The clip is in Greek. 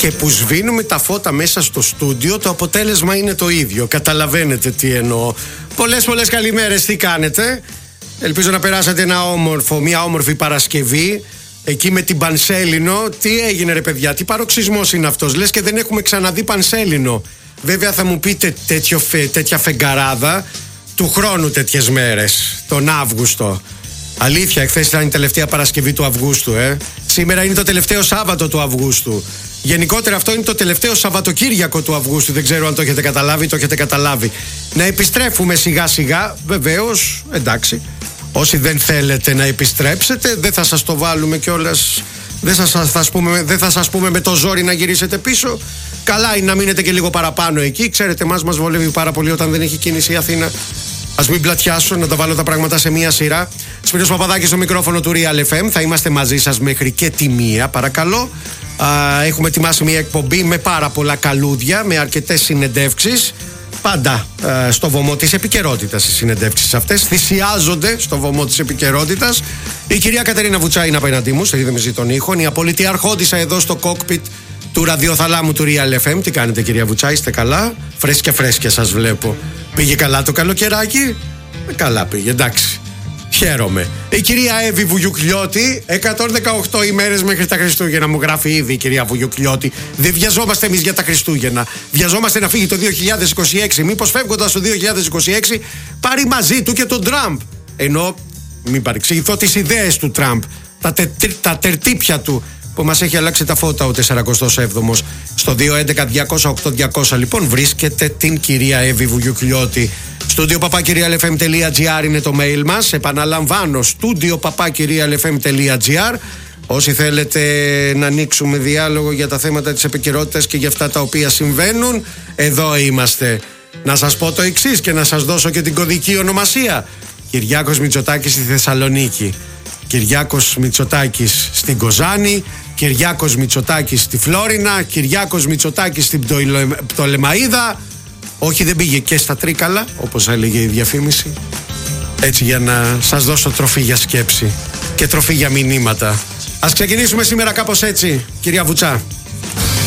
και που σβήνουμε τα φώτα μέσα στο στούντιο, το αποτέλεσμα είναι το ίδιο. Καταλαβαίνετε τι εννοώ. Πολλές καλημέρες, τι κάνετε? Ελπίζω να περάσατε μια όμορφη Παρασκευή. Εκεί με την Πανσέλινο. Τι έγινε ρε παιδιά, τι παροξισμός είναι αυτός? Λες και δεν έχουμε ξαναδεί Πανσέλινο. Βέβαια θα μου πείτε τέτοια φεγγαράδα του χρόνου τέτοιες μέρες, τον Αύγουστο. Αλήθεια, εχθές ήταν η τελευταία Παρασκευή του Αυγούστου, Σήμερα είναι το τελευταίο Σάββατο του Αυγούστου. Γενικότερα αυτό είναι το τελευταίο Σαββατοκύριακο του Αυγούστου. Δεν ξέρω αν το έχετε καταλάβει, το έχετε καταλάβει. Να επιστρέφουμε σιγά σιγά, βεβαίως, εντάξει. Όσοι δεν θέλετε να επιστρέψετε, δεν θα σας το βάλουμε κιόλας. Δεν θα σας πούμε με το ζόρι να γυρίσετε πίσω. Καλά είναι να μείνετε και λίγο παραπάνω εκεί. Ξέρετε, μας βολεύει πάρα πολύ όταν δεν έχει κίνηση η Αθήνα. Ας μην πλατιάσω, να τα βάλω τα πράγματα σε μία σειρά. Σπύρος Παπαδάκης στο μικρόφωνο του Real FM. Θα είμαστε μαζί σας μέχρι και τη 1, παρακαλώ. Έχουμε ετοιμάσει μια εκπομπή με πάρα πολλά καλούδια, με αρκετές συνεντεύξεις. Πάντα στο βωμό της επικαιρότητας οι συνεντεύξεις αυτές. Θυσιάζονται στο βωμό της επικαιρότητας. Η κυρία Κατερίνα Βουτσά είναι απέναντί μου, στη ρύθμιση των ήχων. Η απολύτη αρχόντισσα εδώ στο κόκπιτ του ραδιοθαλάμου του Real FM. Τι κάνετε κυρία Βουτσά, είστε καλά? Φρέσκια σας βλέπω. Πήγε καλά το καλοκαιράκι? Καλά πήγε, εντάξει. Χαίρομαι. Η κυρία Εύη Βουγιουκλιώτη, 118 ημέρες μέχρι τα Χριστούγεννα, μου γράφει ήδη η κυρία Βουγιουκλιώτη. Δεν βιαζόμαστε εμείς για τα Χριστούγεννα. Βιαζόμαστε να φύγει το 2026. Μήπως φεύγοντας το 2026 πάρει μαζί του και τον Τραμπ. Ενώ, μην παρεξηγηθώ, τις ιδέες του Τραμπ, τα τερτύπια του, που μας έχει αλλάξει τα φώτα ο 47ος. Στο 211-200-8200 λοιπόν βρίσκεται την κυρία Εύη Βουγιουκλιώτη. studio@realfm.gr είναι το mail μας. Επαναλαμβάνω, studio@realfm.gr. Όσοι θέλετε να ανοίξουμε διάλογο για τα θέματα της επικαιρότητας και για αυτά τα οποία συμβαίνουν, εδώ είμαστε. Να σας πω το εξής και να σας δώσω και την κωδική ονομασία. Κυριάκος Μητσοτάκης στη Θεσσαλονίκη, Κυριάκος Μητσοτάκης στην Κοζάνη, Κυριάκος Μητσοτάκης στη Φλόρινα, Κυριάκος Μητσοτάκης στην Πτολεμαΐδα. Όχι, δεν πήγε και στα Τρίκαλα, όπως έλεγε η διαφήμιση. Έτσι, για να σας δώσω τροφή για σκέψη και τροφή για μηνύματα. Ας ξεκινήσουμε σήμερα κάπως έτσι, κυρία Βουτσά.